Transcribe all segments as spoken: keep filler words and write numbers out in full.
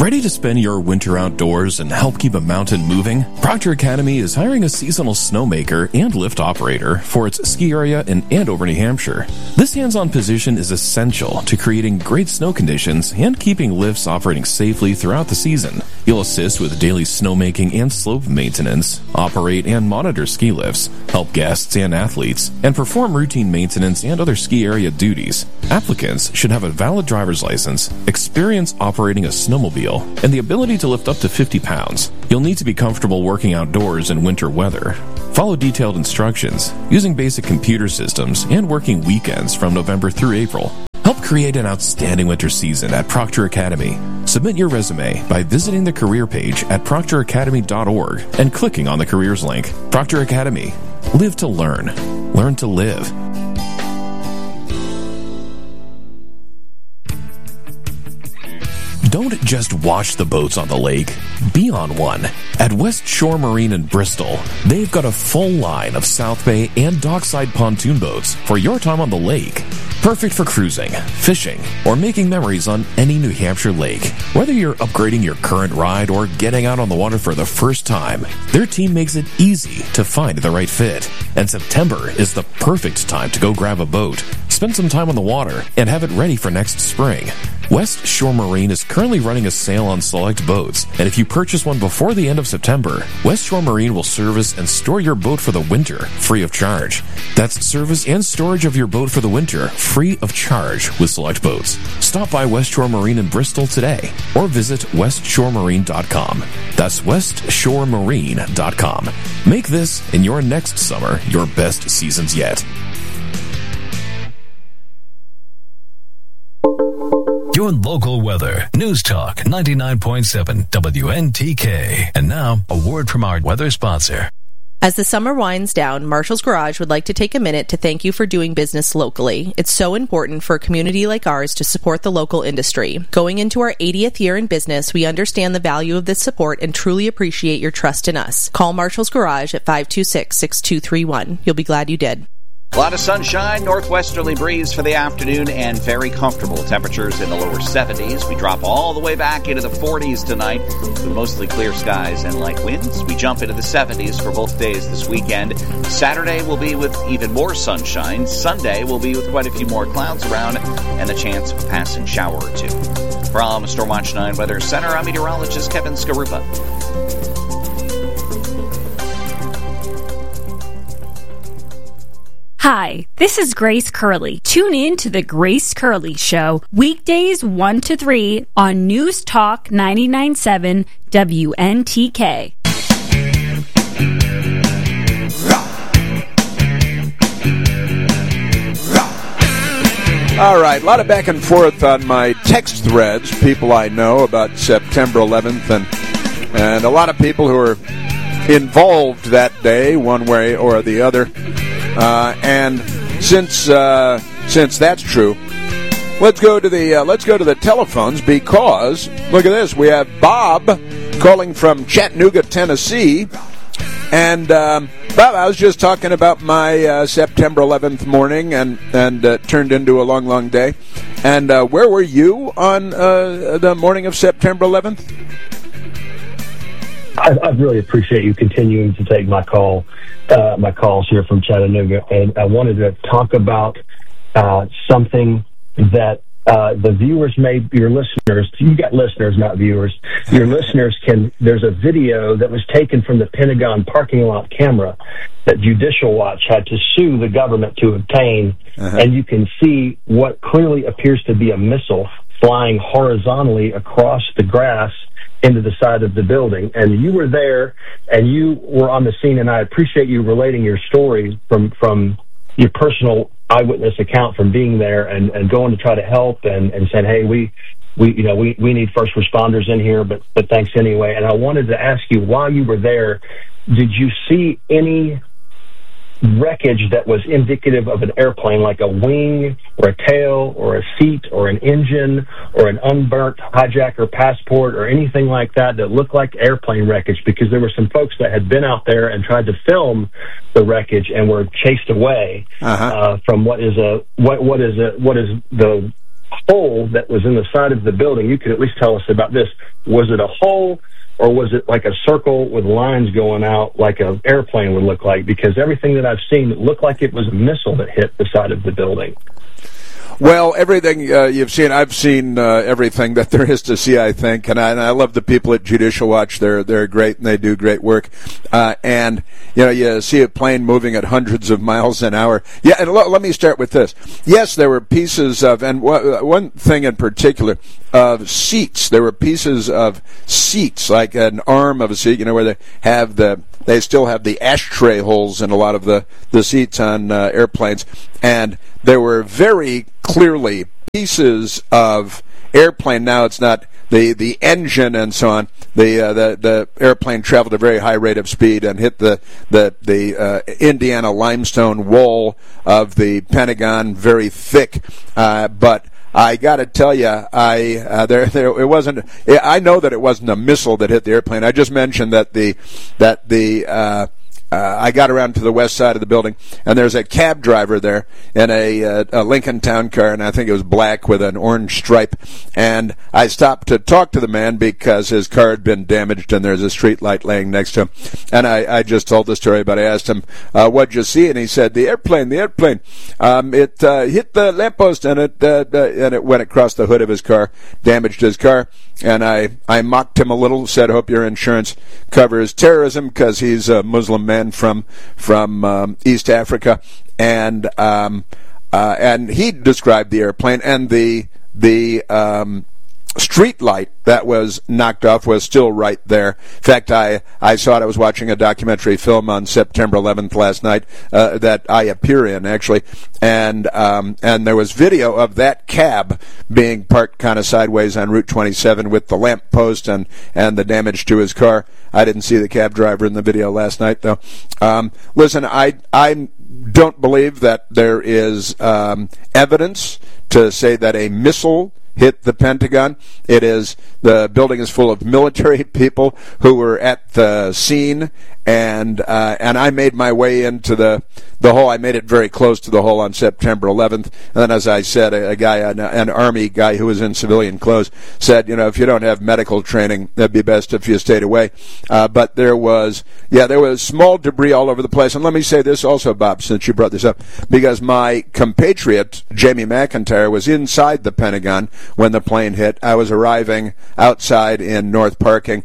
Ready to spend your winter outdoors and help keep a mountain moving? Proctor Academy is hiring a seasonal snowmaker and lift operator for its ski area in Andover, New Hampshire. This hands-on position is essential to creating great snow conditions and keeping lifts operating safely throughout the season. You'll assist with daily snowmaking and slope maintenance, operate and monitor ski lifts, help guests and athletes, and perform routine maintenance and other ski area duties. Applicants should have a valid driver's license, experience operating a snowmobile, and the ability to lift up to fifty pounds. You'll need to be comfortable working outdoors in winter weather. Follow detailed instructions, using basic computer systems, and working weekends from November through April. Help create an outstanding winter season at Proctor Academy. Submit your resume by visiting the career page at proctor academy dot org and clicking on the careers link. Proctor Academy. Live to learn. Learn to live. Don't just watch the boats on the lake. Be on one. At West Shore Marine in Bristol, they've got a full line of South Bay and dockside pontoon boats for your time on the lake. Perfect for cruising, fishing, or making memories on any New Hampshire lake. Whether you're upgrading your current ride or getting out on the water for the first time, their team makes it easy to find the right fit. And September is the perfect time to go grab a boat, spend some time on the water, and have it ready for next spring. West Shore Marine is currently running a sale on select boats, and if you purchase one before the end of September, West Shore Marine will service and store your boat for the winter free of charge. That's service and storage of your boat for the winter free of charge with select boats. Stop by West Shore Marine in Bristol today or visit west shore marine dot com. That's west shore marine dot com. Make this and your next summer your best seasons yet. Your local weather. News Talk ninety-nine point seven W N T K. And now, a word from our weather sponsor. As the summer winds down, Marshall's Garage would like to take a minute to thank you for doing business locally. It's so important for a community like ours to support the local industry. Going into our eightieth year in business, we understand the value of this support and truly appreciate your trust in us. Call Marshall's Garage at five two six, six two three one. You'll be glad you did. A lot of sunshine, northwesterly breeze for the afternoon, and very comfortable temperatures in the lower seventies. We drop all the way back into the forties tonight with mostly clear skies and light winds. We jump into the seventies for both days this weekend. Saturday will be with even more sunshine. Sunday will be with quite a few more clouds around and the chance of a passing shower or two. From Stormwatch nine Weather Center, I'm meteorologist Kevin Skarupa. Hi, this is Grace Curley. Tune in to The Grace Curley Show, weekdays one to three on News Talk ninety-nine point seven W N T K. All right, a lot of back and forth on my text threads, people I know about September eleventh, and and a lot of people who are involved that day, one way or the other. Uh, and since uh, since that's true, let's go to the uh, let's go to the telephones, because look at this. We have Bob calling from Chattanooga, Tennessee, and um, Bob, I was just talking about my uh, September eleventh morning, and and uh, turned into a long, long day. And uh, where were you on uh, the morning of September eleventh? I, I really appreciate you continuing to take my call, uh, my calls here from Chattanooga, and I wanted to talk about uh, something that uh, the viewers may, your listeners, you got listeners, not viewers. Your listeners can. There's a video that was taken from the Pentagon parking lot camera that Judicial Watch had to sue the government to obtain, uh-huh. and you can see what clearly appears to be a missile flying horizontally across the grass into the side of the building. And you were there, and you were on the scene, and I appreciate you relating your story from from your personal eyewitness account from being there and, and going to try to help and, and saying, hey, we, we you know, we, we need first responders in here, but, but thanks anyway. And I wanted to ask you, while you were there, did you see any wreckage that was indicative of an airplane, like a wing or a tail or a seat or an engine or an unburnt hijacker passport or anything like that that looked like airplane wreckage? Because there were some folks that had been out there and tried to film the wreckage and were chased away uh-huh. uh, from what is a what what is a what is the hole that was in the side of the building. You could at least tell us about this. Was it a hole, or was it like a circle with lines going out like an airplane would look like? Because everything that I've seen, it looked like it was a missile that hit the side of the building. Well, everything uh, you've seen, I've seen uh, everything that there is to see, I think, and I, and I love the people at Judicial Watch. They're they're great, and they do great work. Uh, and, you know, you see a plane moving at hundreds of miles an hour. Yeah, and l- let me start with this. Yes, there were pieces of, and w- one thing in particular, of seats. There were pieces of seats, like an arm of a seat, you know, where they have the, they still have the ashtray holes in a lot of the, the seats on uh, airplanes. And there were very clearly pieces of airplane. Now it's not the, the engine and so on. The, uh, the the airplane traveled at a very high rate of speed and hit the the the uh, Indiana limestone wall of the Pentagon, very thick. Uh, but I got to tell you, I uh, there there it wasn't. I know that it wasn't a missile that hit the airplane. I just mentioned that the that the. Uh, Uh, I got around to the west side of the building, and there's a cab driver there in a, uh, a Lincoln Town Car, and I think it was black with an orange stripe. And I stopped to talk to the man because his car had been damaged, and there's a street light laying next to him. And I, I just told the story, but I asked him, uh, what'd you see? And he said, the airplane, the airplane. Um, it uh, hit the lamppost, and it uh, uh, and it went across the hood of his car, damaged his car. And I, I mocked him a little, said, hope your insurance covers terrorism, because he's a Muslim man from from um, East Africa, and um, uh, and he described the airplane, and the the um, street light that was knocked off was still right there. In fact, I, I saw it. I was watching a documentary film on September eleventh last night uh, that I appear in, actually, and um, and there was video of that cab being parked kind of sideways on Route twenty-seven with the lamp post and, and the damage to his car. I didn't see the cab driver in the video last night, though. Um, listen, I I don't believe that there is um, evidence to say that a missile hit the Pentagon. It is, the building is full of military people who were at the scene, and uh, and I made my way into the the hole. I made it very close to the hole on September eleventh. And then, as I said, a, a guy, an, an Army guy who was in civilian clothes, said, you know, if you don't have medical training, that'd be best if you stayed away. Uh, but there was, yeah, there was small debris all over the place. And let me say this also, Bob, since you brought this up, because my compatriot, Jamie McIntyre, was inside the Pentagon when the plane hit. I was arriving outside in North Parking,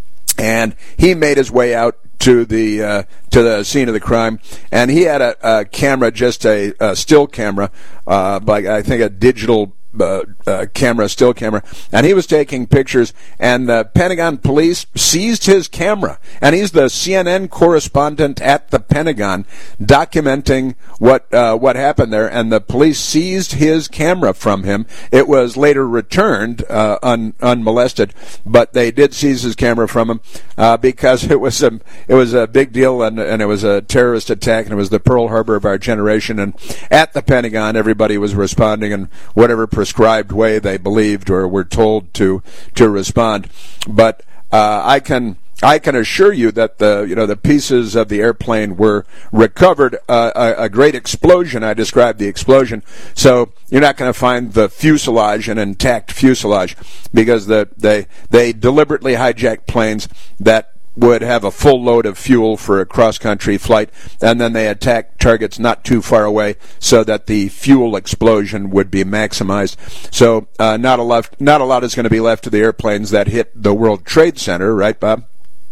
and he made his way out to the uh, to the scene of the crime, and he had a, a camera, just a, a still camera, uh, like I think a digital uh, uh, camera, still camera, and he was taking pictures, and the Pentagon police seized his camera, and he's the C N N correspondent at the Pentagon documenting what uh, what happened there, and the police seized his camera from him. It was later returned uh, un, unmolested, but they did seize his camera from him uh, because it was a it was a big deal, and and it was a terrorist attack, and it was the Pearl Harbor of our generation, and at the Pentagon everybody was responding in whatever prescribed way they believed or were told to to respond. But uh, I can I can assure you that the you know the pieces of the airplane were recovered. Uh, a, a great explosion. I described the explosion. So you're not going to find the fuselage, an intact fuselage, because the they they deliberately hijacked planes that would have a full load of fuel for a cross-country flight, and then they attack targets not too far away so that the fuel explosion would be maximized. So uh, not a lot, not a lot is going to be left of the airplanes that hit the World Trade Center, right, Bob?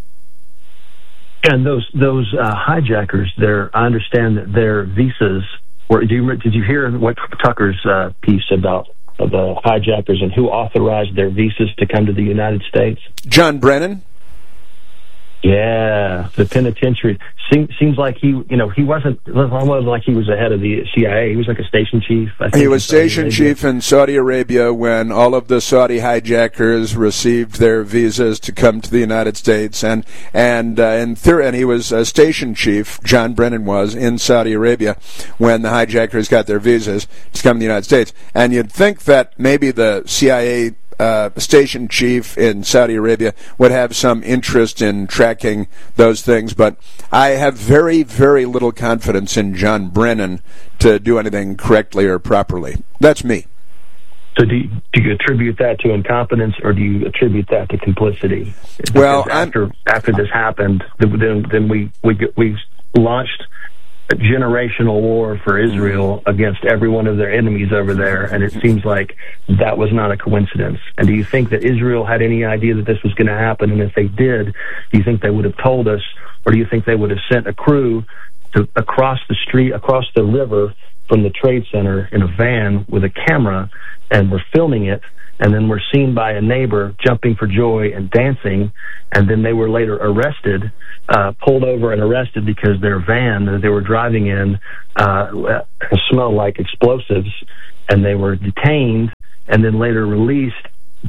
And those those uh, hijackers, their I understand that their visas were. Do you, did you hear what Tucker's uh, piece about the hijackers and who authorized their visas to come to the United States? John Brennan. Yeah, the penitentiary seems, seems like he, you know, he wasn't almost like he was the head of the C I A. He was like a station chief. I think, he was station chief in Saudi Arabia when all of the Saudi hijackers received their visas to come to the United States, and and uh, and, th- and he was a station chief. John Brennan was in Saudi Arabia when the hijackers got their visas to come to the United States. And you'd think that maybe the C I A Uh, station chief in Saudi Arabia would have some interest in tracking those things, but I have very, very little confidence in John Brennan to do anything correctly or properly. That's me. So do you, do you attribute that to incompetence, or do you attribute that to complicity? Because well, after I'm, after this happened, then then we we we launched a generational war for Israel against every one of their enemies over there, and it seems like that was not a coincidence. And do you think that Israel had any idea that this was going to happen? And if they did, do you think they would have told us, or do you think they would have sent a crew to across the street, across the river from the Trade Center in a van with a camera, and we're filming it, and then we're seen by a neighbor jumping for joy and dancing, and then they were later arrested, uh, pulled over and arrested because their van that they were driving in uh, smelled like explosives, and they were detained and then later released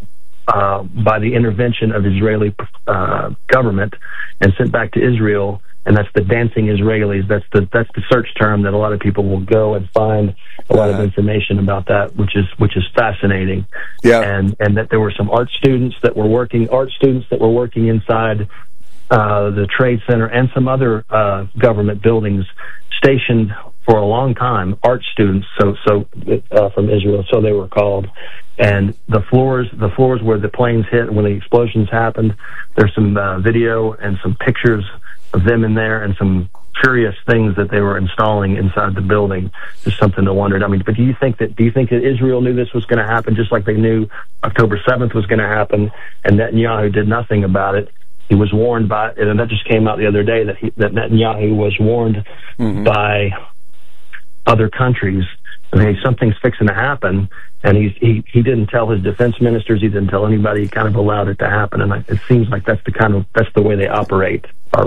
uh, by the intervention of the Israeli uh, government and sent back to Israel. And that's the dancing Israelis. That's the that's the search term that a lot of people will go and find a lot uh, of information about that, which is which is fascinating. Yeah, and and that there were some art students that were working art students that were working inside uh, the Trade Center and some other uh, government buildings stationed for a long time. Art students, so so uh, from Israel, so they were called. And the floors, the floors where the planes hit when the explosions happened. There's some uh, video and some pictures of them in there, and some curious things that they were installing inside the building. Just something to wonder. I mean, but do you think that do you think that Israel knew this was going to happen, just like they knew October seventh was going to happen, and Netanyahu did nothing about it? He was warned by, and that just came out the other day that he, that Netanyahu was warned mm-hmm. by other countries. I mean, something's fixing to happen, and he's, he he didn't tell his defense ministers. He didn't tell anybody. He kind of allowed it to happen, and it seems like that's the kind of that's the way they operate.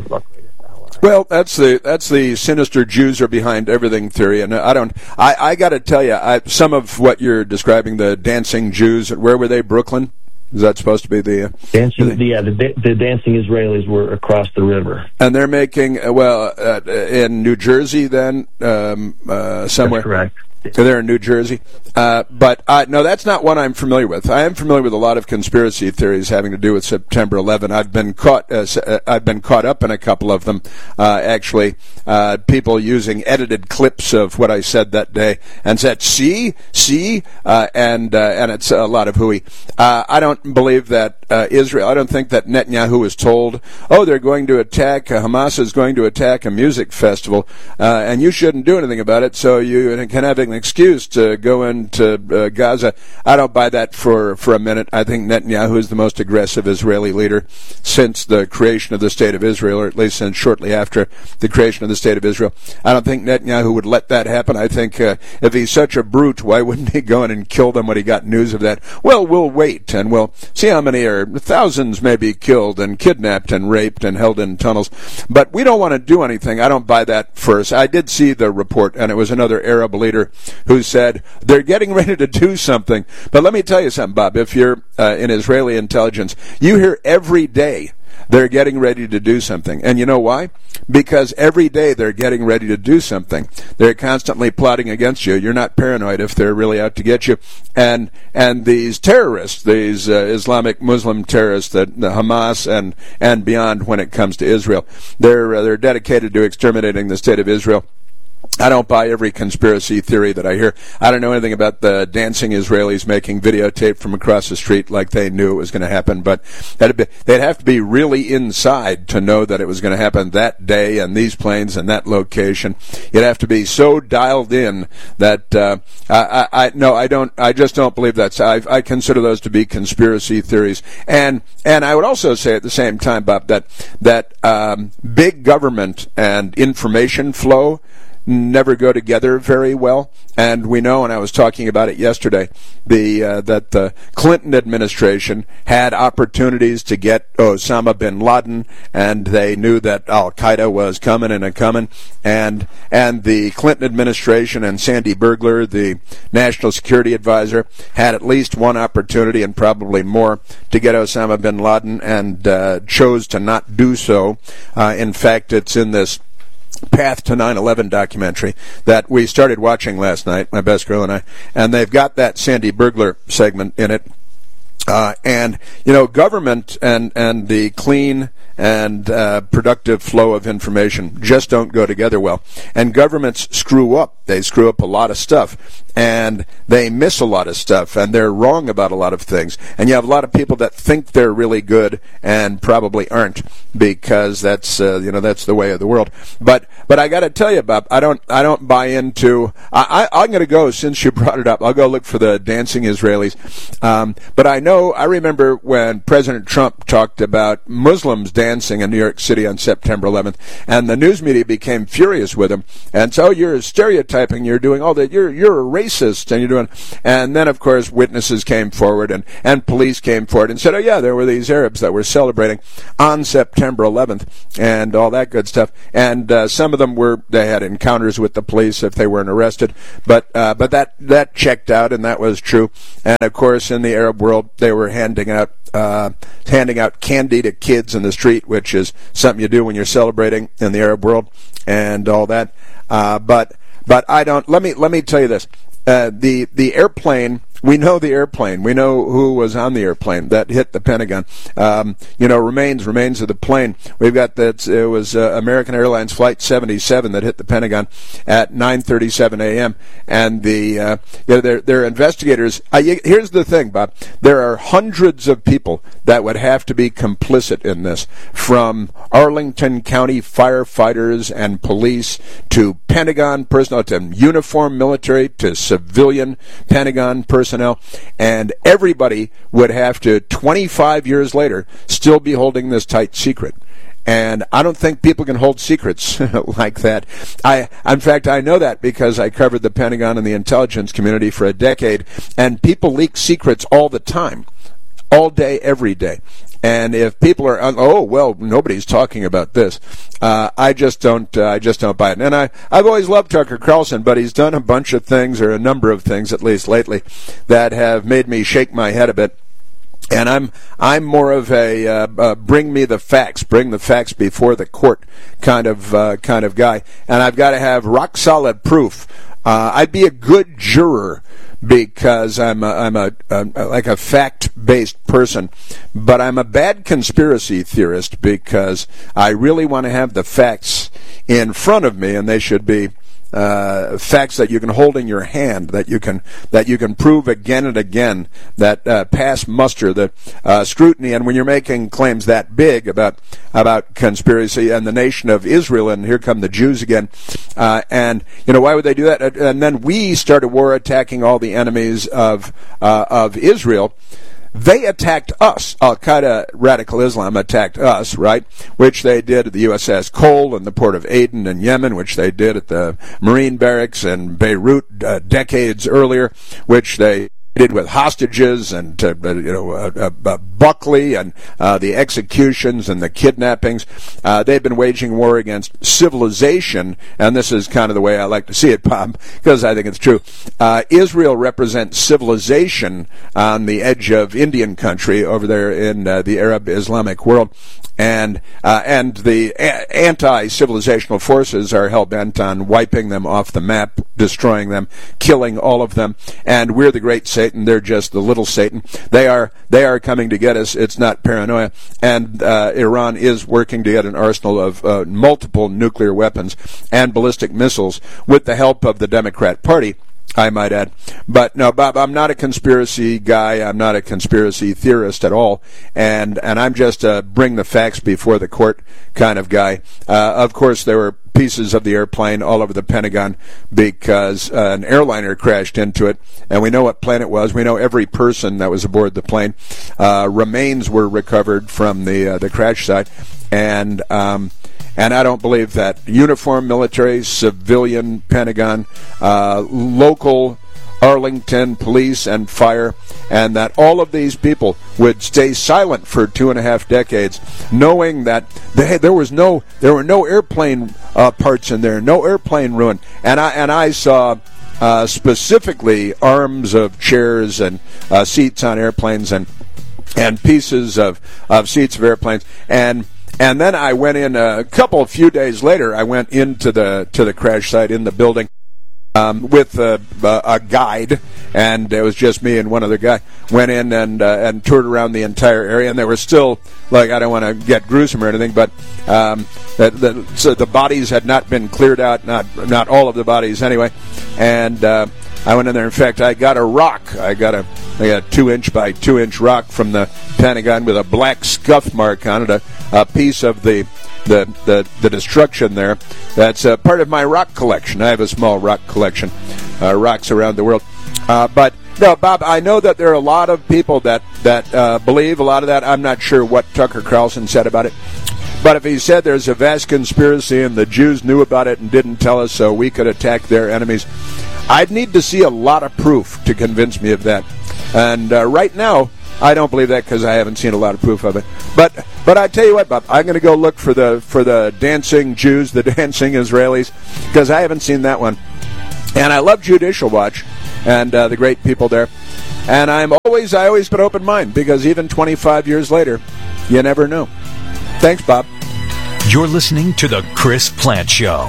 Well, that's the that's the sinister Jews are behind everything theory, and I don't. I, I got to tell you, I, some of what you're describing, the dancing Jews, where were they? Brooklyn? Is that supposed to be the uh, dancing? The, yeah, the, the dancing Israelis were across the river, and they're making uh, well uh, in New Jersey. Then um, uh, somewhere. That's correct. They're in New Jersey. Uh, but uh, no, that's not one I'm familiar with. I am familiar with a lot of conspiracy theories having to do with September eleventh. I've been caught. Uh, I've been caught up in a couple of them. Uh, actually, uh, people using edited clips of what I said that day and said, "See, see," uh, and uh, and it's a lot of hooey. Uh, I don't believe that uh, Israel. I don't think that Netanyahu was told, "Oh, they're going to attack. Uh, Hamas is going to attack a music festival, uh, and you shouldn't do anything about it. So you can have an excuse to go into uh, Gaza." I don't buy that for, for a minute. I think Netanyahu is the most aggressive Israeli leader since the creation of the State of Israel, or at least since shortly after the creation of the State of Israel. I don't think Netanyahu would let that happen. I think uh, if he's such a brute, why wouldn't he go in and kill them when he got news of that? Well, we'll wait, and we'll see how many are, thousands may be killed and kidnapped and raped and held in tunnels. But we don't want to do anything. I don't buy that first. I did see the report, and it was another Arab leader who said they're getting ready to do something. But let me tell you something, Bob. If you're uh, in Israeli intelligence, you hear every day they're getting ready to do something. And you know why? Because every day they're getting ready to do something. They're constantly plotting against you. You're not paranoid if they're really out to get you. And and these terrorists, these uh, Islamic Muslim terrorists, that the Hamas and and beyond, when it comes to Israel, they're uh, they're dedicated to exterminating the state of Israel. I don't buy every conspiracy theory that I hear. I don't know anything about the dancing Israelis making videotape from across the street like they knew it was going to happen, but that'd be, they'd have to be really inside to know that it was going to happen that day and these planes and that location. You'd have to be so dialed in that uh, I, I, I no, I don't. I just don't believe that. I, I consider those to be conspiracy theories, and and I would also say at the same time, Bob, that that um, big government and information flow never go together very well. And we know, and I was talking about it yesterday, the uh, that the Clinton administration had opportunities to get Osama bin Laden, and they knew that Al-Qaeda was coming and a coming, and and the Clinton administration and Sandy Bergler, the national security advisor, had at least one opportunity and probably more to get Osama bin Laden, and uh, chose to not do so. Uh, in fact, it's in this Path to nine eleven documentary that we started watching last night, my best girl and I, and they've got that Sandy Bergler segment in it Uh, and, you know, government and, and the clean and uh, productive flow of information just don't go together well. And governments screw up. They screw up a lot of stuff. And they miss a lot of stuff. And they're wrong about a lot of things. And you have a lot of people that think they're really good and probably aren't, because that's, uh, you know, that's the way of the world. But but I got to tell you, Bob, I don't I don't buy into. I, I I'm going to go, since you brought it up. I'll go look for the dancing Israelis. Um, but I know I remember when President Trump talked about Muslims dancing in New York City on September eleventh, and the news media became furious with him and so, you're stereotyping, you're doing all that, you're you're a racist, and you're doing. And then, of course, witnesses came forward and and police came forward and said, oh yeah, there were these Arabs that were celebrating on September eleventh and all that good stuff. And uh, some of them were they had encounters with the police if they weren't arrested, but uh, but that that checked out, and that was true. And of course, in the Arab world, they were handing out uh, handing out candy to kids in the street, which is something you do when you're celebrating in the Arab world and all that. Uh, but but I don't. Let me let me tell you this. Uh, the the airplane. We know the airplane. We know who was on the airplane that hit the Pentagon. Um, you know, remains remains of the plane. We've got that. It was uh, American Airlines Flight seventy-seven that hit the Pentagon at nine thirty-seven a.m. And the uh, you know, they're, they're investigators. Uh, here's the thing, Bob. There are hundreds of people that would have to be complicit in this, from Arlington County firefighters and police to Pentagon personnel to uniformed military to civilian Pentagon personnel. And everybody would have to, twenty-five years later, still be holding this tight secret. And I don't think people can hold secrets like that. I, in fact, I know that because I covered the Pentagon and the intelligence community for a decade, and people leak secrets all the time, all day, every day. And if people are, oh well, nobody's talking about this. Uh, I just don't. Uh, I just don't buy it. And I, I've always loved Tucker Carlson, but he's done a bunch of things, or a number of things, at least lately, that have made me shake my head a bit. And I'm I'm more of a uh, uh, bring me the facts, bring the facts before the court kind of uh, kind of guy. And I've got to have rock solid proof. Uh, I'd be a good juror, because I'm a, I'm a, a like a fact-based person, but I'm a bad conspiracy theorist because I really want to have the facts in front of me, and they should be uh, facts that you can hold in your hand, that you can that you can prove again and again, that uh, pass muster, the uh, scrutiny. And when you're making claims that big about about conspiracy and the nation of Israel, and here come the Jews again, uh, and you know, why would they do that? And then we start a war attacking all the enemies of uh, of Israel. They attacked us. Al-Qaeda, radical Islam, attacked us, right? Which they did at the U S S Cole and the port of Aden in Yemen, which they did at the Marine barracks in Beirut uh, decades earlier, which they did with hostages and uh, you know uh, uh, Buckley and uh, the executions and the kidnappings. Uh, they've been waging war against civilization, and this is kind of the way I like to see it, Bob, because I think it's true. Uh, Israel represents civilization on the edge of Indian country over there in uh, the Arab Islamic world. And uh, and the a- anti-civilizational forces are hell-bent on wiping them off the map, destroying them, killing all of them. And we're the great Satan; they're just the little Satan. They are they are coming to get us. It's not paranoia. And uh, Iran is working to get an arsenal of uh, multiple nuclear weapons and ballistic missiles with the help of the Democrat Party, I might add. But no, Bob, I'm not a conspiracy guy. I'm not a conspiracy theorist at all. And and I'm just a bring the facts before the court kind of guy. Uh, of course, there were pieces of the airplane all over the Pentagon because uh, an airliner crashed into it. And we know what plane it was. We know every person that was aboard the plane. Uh, remains were recovered from the uh, the crash site. And um And I don't believe that uniformed military, civilian Pentagon, uh, local Arlington police and fire, and that all of these people would stay silent for two and a half decades, knowing that they, there was no, there were no airplane uh, parts in there, no airplane ruin. And I and I saw uh, specifically arms of chairs and uh, seats on airplanes, and and pieces of of seats of airplanes, and. And then I went in a couple, a few days later. I went into the to the crash site in the building um, with a, a guide, and it was just me and one other guy. Went in and uh, and toured around the entire area, and there were still, like, I don't want to get gruesome or anything, but um, the, the, so the bodies had not been cleared out, not not all of the bodies anyway, and uh, I went in there. In fact, I got a rock. I got a, I got a two-inch by two-inch rock from the Pentagon with a black scuff mark on it, a, a piece of the The, the the destruction there. That's uh, part of my rock collection. I have a small rock collection, uh, rocks around the world. Uh, but no, Bob, I know that there are a lot of people that that uh, believe a lot of that. I'm not sure what Tucker Carlson said about it, but if he said there's a vast conspiracy and the Jews knew about it and didn't tell us so we could attack their enemies, I'd need to see a lot of proof to convince me of that. And uh, right now, I don't believe that because I haven't seen a lot of proof of it. But but I tell you what, Bob, I'm going to go look for the for the dancing Jews, the dancing Israelis, because I haven't seen that one. And I love Judicial Watch and uh, the great people there. And I'm always I always got an open mind because even twenty-five years later, you never know. Thanks, Bob. You're listening to the Chris Plante Show.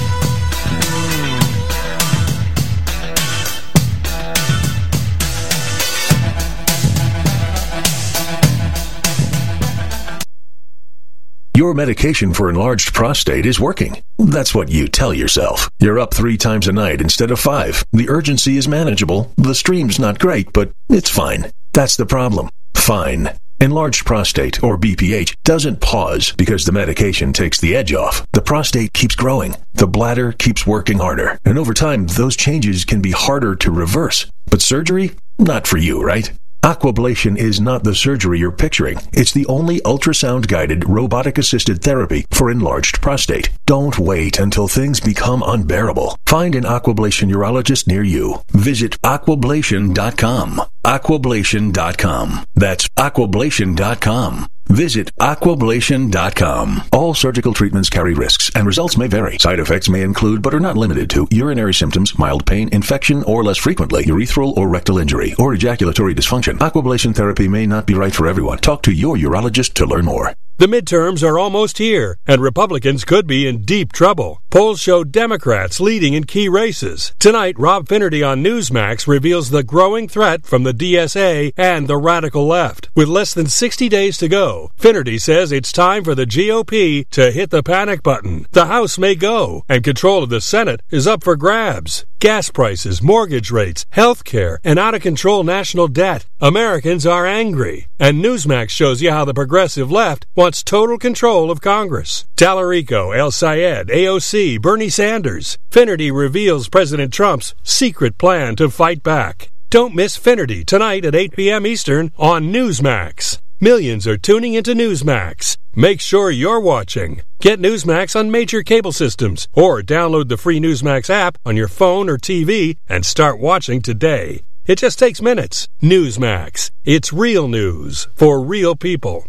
Your medication for enlarged prostate is working. That's what you tell yourself. You're up three times a night instead of five. The urgency is manageable. The stream's not great, but it's fine. That's the problem. Fine. Enlarged prostate, or B P H, doesn't pause because the medication takes the edge off. The prostate keeps growing. The bladder keeps working harder. And over time, those changes can be harder to reverse. But surgery? Not for you, right? Aquablation is not the surgery you're picturing. It's the only ultrasound-guided, robotic-assisted therapy for enlarged prostate. Don't wait until things become unbearable. Find an Aquablation urologist near you. Visit aquablation dot com. aquablation dot com. That's aquablation dot com. Visit aquablation dot com. All surgical treatments carry risks, and results may vary. Side effects may include, but are not limited to, urinary symptoms, mild pain, infection, or less frequently, urethral or rectal injury, or ejaculatory dysfunction. Aquablation therapy may not be right for everyone. Talk to your urologist to learn more. The midterms are almost here, and Republicans could be in deep trouble. Polls show Democrats leading in key races. Tonight, Rob Finnerty on Newsmax reveals the growing threat from the D S A and the radical left. With less than sixty days to go, Finnerty says it's time for the G O P to hit the panic button. The House may go, and control of the Senate is up for grabs. Gas prices, mortgage rates, health care, and out-of-control national debt. Americans are angry. And Newsmax shows you how the progressive left wants total control of Congress. Tallarico, El Sayed, A O C, Bernie Sanders. Finnerty reveals President Trump's secret plan to fight back. Don't miss Finnerty tonight at eight p.m. Eastern on Newsmax. Millions are tuning into Newsmax. Make sure you're watching. Get Newsmax on major cable systems or download the free Newsmax app on your phone or T V and start watching today. It just takes minutes. Newsmax. It's real news for real people.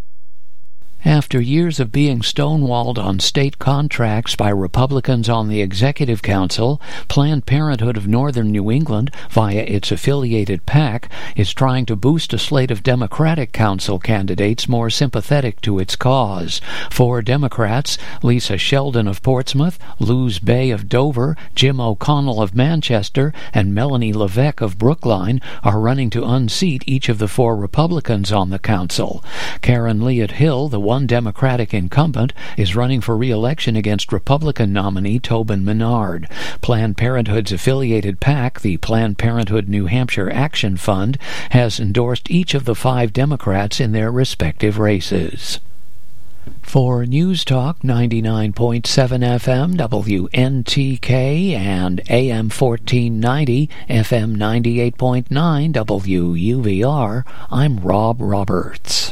After years of being stonewalled on state contracts by Republicans on the Executive Council, Planned Parenthood of Northern New England, via its affiliated PAC, is trying to boost a slate of Democratic Council candidates more sympathetic to its cause. Four Democrats, Lisa Sheldon of Portsmouth, Luz Bay of Dover, Jim O'Connell of Manchester, and Melanie Levesque of Brookline, are running to unseat each of the four Republicans on the council. Karen Leatt Hill, the one Democratic incumbent, is running for re-election against Republican nominee Tobin Menard. Planned Parenthood's affiliated PAC, the Planned Parenthood New Hampshire Action Fund, has endorsed each of the five Democrats in their respective races. For News Talk ninety-nine point seven F M W N T K and A M fourteen ninety F M ninety-eight point nine W U V R, I'm Rob Roberts.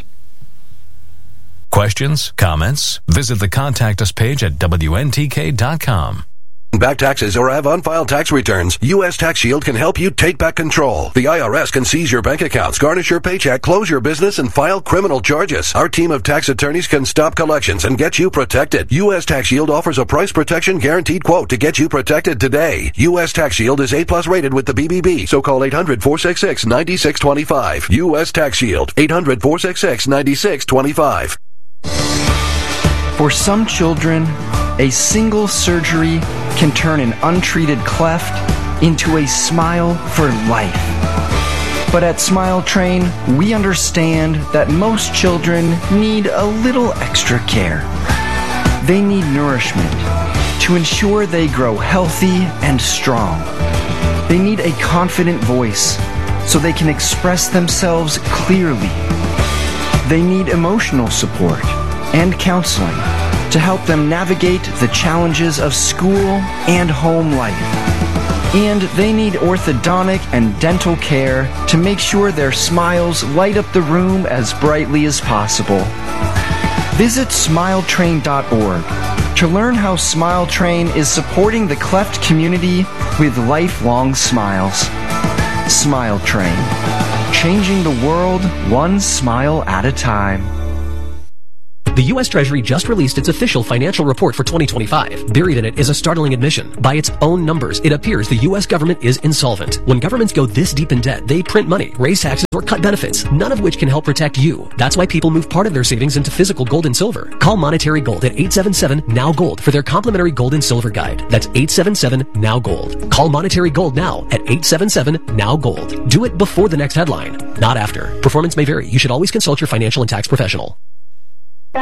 Questions? Comments? Visit the Contact Us page at W N T K dot com. Back taxes or have unfiled tax returns, U S Tax Shield can help you take back control. The I R S can seize your bank accounts, garnish your paycheck, close your business, and file criminal charges. Our team of tax attorneys can stop collections and get you protected. U S Tax Shield offers a price protection guaranteed quote to get you protected today. U S Tax Shield is A plus rated with the B B B, so call eight hundred, four six six, nine six two five. U S Tax Shield, eight hundred, four six six, nine six two five. For some children, a single surgery can turn an untreated cleft into a smile for life. But at Smile Train, we understand that most children need a little extra care. They need nourishment to ensure they grow healthy and strong. They need a confident voice so they can express themselves clearly. They need emotional support and counseling to help them navigate the challenges of school and home life. And they need orthodontic and dental care to make sure their smiles light up the room as brightly as possible. Visit smile train dot org to learn how Smile Train is supporting the cleft community with lifelong smiles. Smile Train, changing the world one smile at a time. The U S Treasury just released its official financial report for twenty twenty-five. Buried in it is a startling admission. By its own numbers, it appears the U S government is insolvent. When governments go this deep in debt, they print money, raise taxes, or cut benefits, none of which can help protect you. That's why people move part of their savings into physical gold and silver. Call Monetary Gold at eight seven seven, N O W Gold for their complimentary gold and silver guide. That's eight seven seven, N O W Gold. Call Monetary Gold now at eight seven seven, N O W Gold. Do it before the next headline, not after. Performance may vary. You should always consult your financial and tax professional. Oh,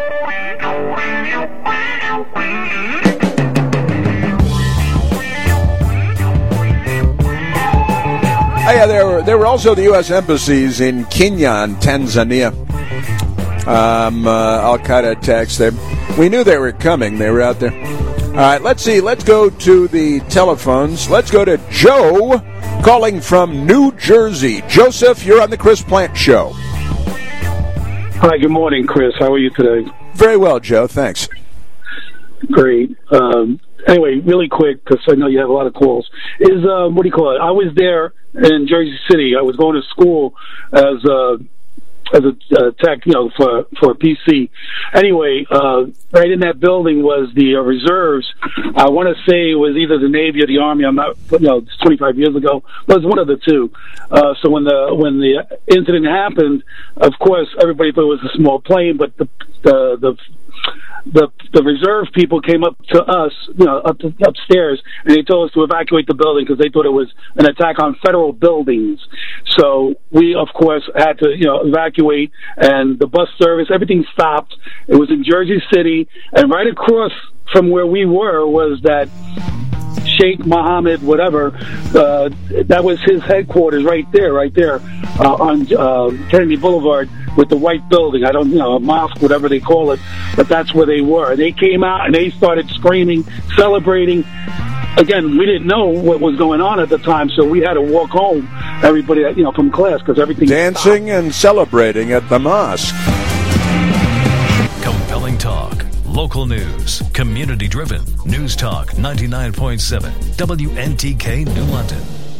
yeah, there were there were also the U S embassies in Kenya and Tanzania. Um, uh, Al Qaeda attacks there. We knew they were coming. They were out there. All right, let's see. Let's go to the telephones. Let's go to Joe calling from New Jersey. Joseph, you're on the Chris Plant Show. Hi, good morning, Chris. How are you today? Very well, Joe. Thanks. Great. Um, anyway, really quick, because I know you have a lot of calls. Is uh, what do you call it? I was there in Jersey City. I was going to school as a as a uh, tech, you know, for for a P C. Anyway, uh, right in that building was the uh, reserves. I want to say it was either the Navy or the Army. I'm not, you know, it's twenty-five years ago. It was one of the two. Uh, so when the when the incident happened, of course, everybody thought it was a small plane, but the the the The the reserve people came up to us, you know, up to, upstairs, and they told us to evacuate the building because they thought it was an attack on federal buildings. So we, of course, had to, you know, evacuate, and the bus service, everything stopped. It was in Jersey City, and right across from where we were was that Sheikh Mohammed, whatever, uh, that was his headquarters right there, right there uh, on uh, Kennedy Boulevard with the white building. I don't, you know, a mosque, whatever they call it, but that's where they were. They came out and they started screaming, celebrating. Again, we didn't know what was going on at the time, so we had to walk home, everybody, you know, from class because everything dancing stopped. And celebrating at the mosque. Compelling talk. Local news, community-driven. News Talk ninety-nine point seven, W N T K, New London.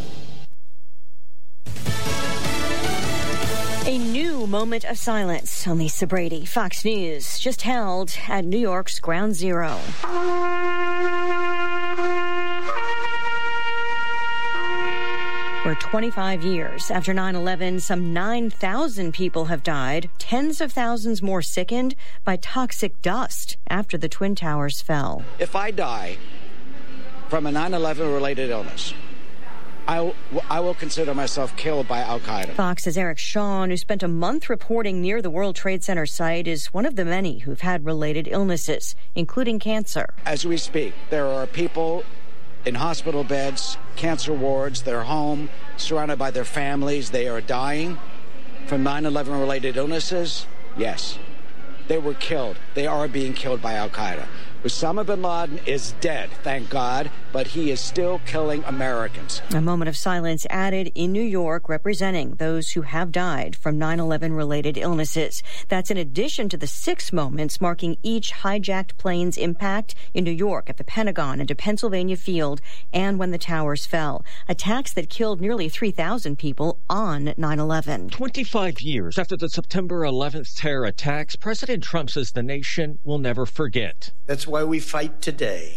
A new moment of silence on Lisa Brady. Fox News just held at New York's Ground Zero. Where twenty-five years after nine eleven, some nine thousand people have died, tens of thousands more sickened by toxic dust after the Twin Towers fell. If I die from a nine eleven related illness, I, w- I will consider myself killed by Al-Qaeda. Fox's Eric Shawn, who spent a month reporting near the World Trade Center site, is one of the many who've had related illnesses, including cancer. As we speak, there are people in hospital beds, cancer wards, their home, surrounded by their families. They are dying from nine eleven related illnesses. Yes, they were killed. They are being killed by Al-Qaeda. Osama bin Laden is dead, thank God, but he is still killing Americans. A moment of silence added in New York, representing those who have died from nine eleven related illnesses. That's in addition to the six moments marking each hijacked plane's impact in New York at the Pentagon and to Pennsylvania Field and when the towers fell. Attacks that killed nearly three thousand people on nine eleven. twenty-five years after the September eleventh terror attacks, President Trump says the nation will never forget. That's why we fight today.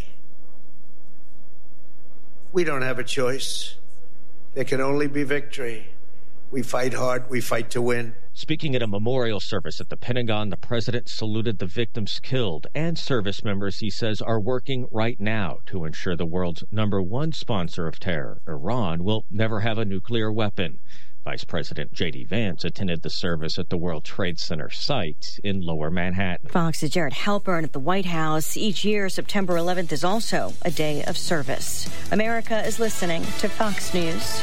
We don't have a choice. There can only be victory. We fight hard. We fight to win. Speaking at a memorial service at the Pentagon, the president saluted the victims killed and service members he says are working right now to ensure the world's number one sponsor of terror, Iran, will never have a nuclear weapon. Vice President J D. Vance attended the service at the World Trade Center site in Lower Manhattan. Fox's Jared Halpern at the White House. Each year, September eleventh is also a day of service. America is listening to Fox News.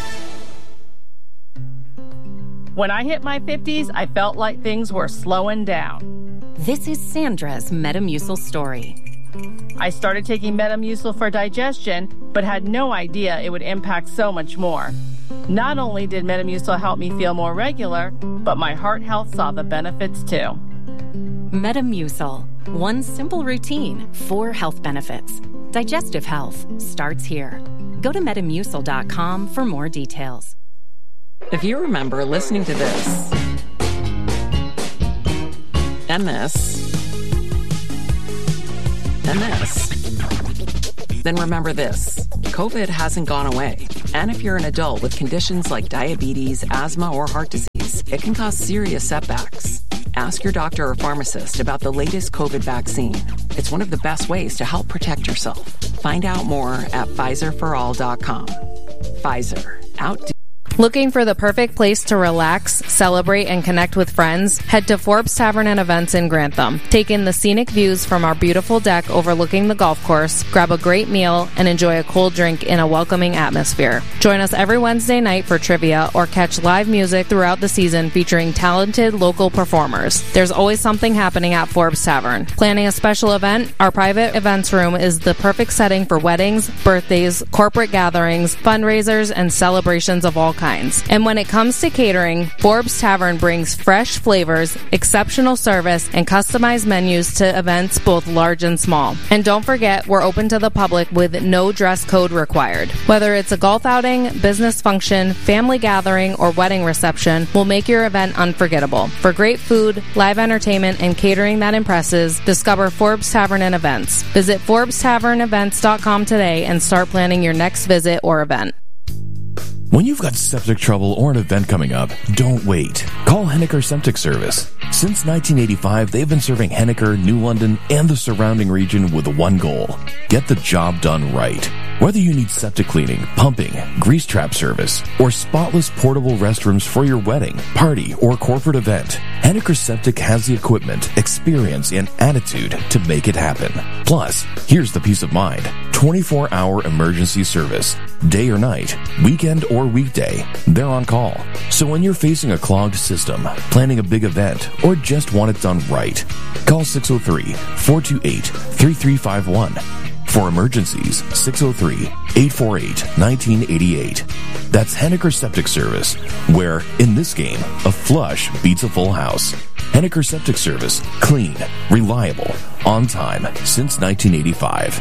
When I hit my fifties, I felt like things were slowing down. This is Sandra's Metamucil story. I started taking Metamucil for digestion, but had no idea it would impact so much more. Not only did Metamucil help me feel more regular, but my heart health saw the benefits too. Metamucil. One simple routine, four health benefits. Digestive health starts here. Go to metamucil dot com for more details. If you remember listening to this, and this, and this, then remember this. COVID hasn't gone away. And if you're an adult with conditions like diabetes, asthma, or heart disease, it can cause serious setbacks. Ask your doctor or pharmacist about the latest COVID vaccine. It's one of the best ways to help protect yourself. Find out more at Pfizer for all dot com. Pfizer. Out. Looking for the perfect place to relax, celebrate, and connect with friends? Head to Forbes Tavern and Events in Grantham. Take in the scenic views from our beautiful deck overlooking the golf course, grab a great meal, and enjoy a cold drink in a welcoming atmosphere. Join us every Wednesday night for trivia or catch live music throughout the season featuring talented local performers. There's always something happening at Forbes Tavern. Planning a special event? Our private events room is the perfect setting for weddings, birthdays, corporate gatherings, fundraisers, and celebrations of all kinds. And when it comes to catering, Forbes Tavern brings fresh flavors, exceptional service, and customized menus to events both large and small. And don't forget, we're open to the public with no dress code required. Whether it's a golf outing, business function, family gathering, or wedding reception, we'll make your event unforgettable. For great food, live entertainment, and catering that impresses, discover Forbes Tavern and Events. Visit Forbes Tavern Events dot com today and start planning your next visit or event. When you've got septic trouble or an event coming up, don't wait. Call Henniker Septic Service. Since nineteen eighty-five, they've been serving Henniker, New London, and the surrounding region with one goal: get the job done right. Whether you need septic cleaning, pumping, grease trap service, or spotless portable restrooms for your wedding, party, or corporate event, Henniker Septic has the equipment, experience, and attitude to make it happen. Plus, here's the peace of mind: twenty-four hour emergency service. Day or night, weekend or weekday, they're on call. So when you're facing a clogged system, planning a big event, or just want it done right, call six oh three, four two eight, three three five one. For emergencies, six oh three, eight four eight, one nine eight eight. That's Henniker Septic Service, where, in this game, a flush beats a full house. Henniker Septic Service. Clean, reliable, on time, since nineteen eighty-five.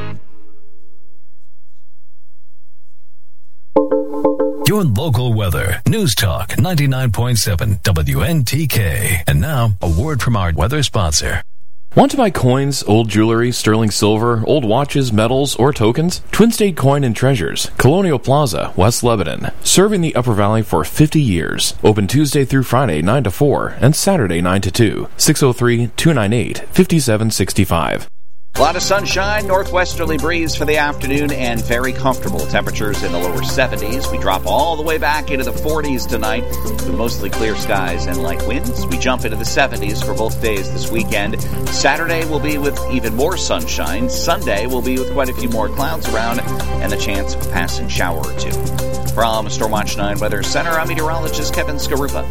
Your local weather. News Talk ninety-nine point seven W N T K. And now, a word from our weather sponsor. Want to buy coins, old jewelry, sterling silver, old watches, medals, or tokens? Twin State Coin and Treasures, Colonial Plaza, West Lebanon. Serving the Upper Valley for fifty years. Open Tuesday through Friday, nine to four, and Saturday, nine to two. six oh three, two nine eight, five seven six five. A lot of sunshine, northwesterly breeze for the afternoon, and very comfortable temperatures in the lower seventies. We drop all the way back into the forties tonight with mostly clear skies and light winds. We jump into the seventies for both days this weekend. Saturday will be with even more sunshine. Sunday will be with quite a few more clouds around and the chance of a passing shower or two. From Stormwatch nine Weather Center, I'm meteorologist Kevin Skarupa.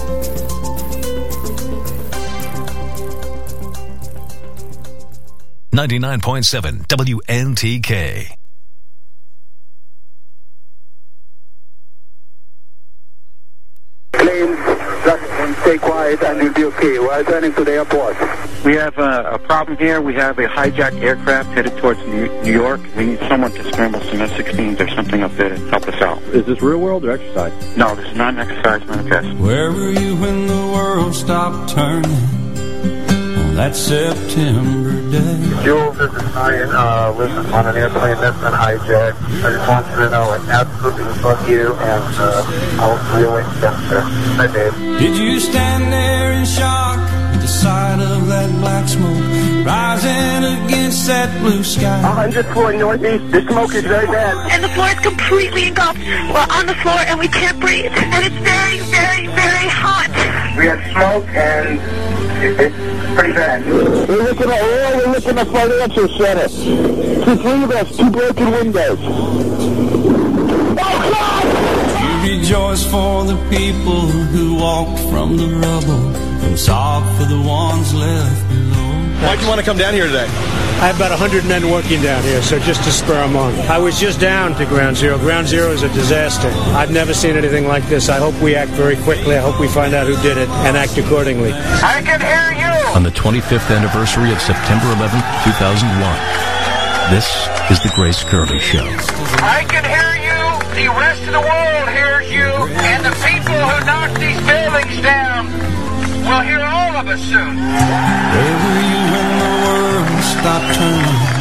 ninety-nine point seven W N T K. Planes, just stay quiet and you'll be okay. We're turning to the airport. We have a, a problem here. We have a hijacked aircraft headed towards New, New York. We need someone to scramble some F sixteens or something up there to help us out. Is this real world or exercise? No, this is not an exercise manifest. Where were you when the world stopped turning? that September day. Jules, this is Ryan. Uh, listen, on an airplane that's been hijacked. I just want you to know, like, absolutely fuck you, and uh, I'll see you later, sir. Hi, Dave. Did you stand there in shock at the sight of that black smoke rising against that blue sky? one hundredth floor northeast. The smoke is very bad. And the floor is completely engulfed. We're on the floor and we can't breathe. And it's very, very, very hot. We had smoke and it, it's pretty bad. We're looking at oil, we're looking at financial center. Two three of us, two broken windows. Oh, God! You rejoice for the people who walked from the rubble and sob for the ones left below. Why'd you want to come down here today? I have about one hundred men working down here, so just to spur them on. I was just down to Ground Zero. Ground Zero is a disaster. I've never seen anything like this. I hope we act very quickly. I hope we find out who did it and act accordingly. I can hear you! On the twenty-fifth anniversary of September eleventh, two thousand one, this is the Grace Curley Show. I can hear you! The rest of the world hears you! And the people who knocked these buildings down will hear all of us soon! Where were you when the world stopped turning?